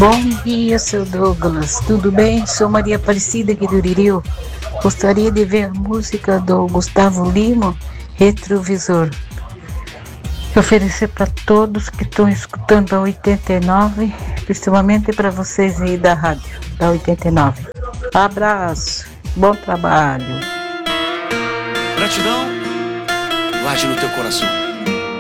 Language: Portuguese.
Bom dia, seu Douglas. Tudo bem? Sou Maria Aparecida aqui do Iriu. Gostaria de ver a música do Gustavo Lima, Retrovisor. Oferecer para todos que estão escutando a 89, principalmente para vocês aí da rádio, da 89. Abraço, bom trabalho. Gratidão, guarde no teu coração.